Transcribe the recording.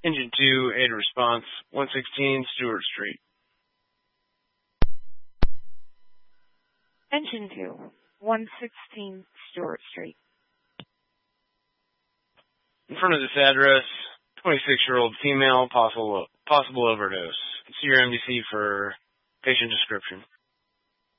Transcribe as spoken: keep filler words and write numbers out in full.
Engine two, aid response, one sixteen Stewart Street. Engine two, one sixteen Stewart Street. In front of this address, twenty-six-year-old female, possible possible overdose. See your M D C for patient description.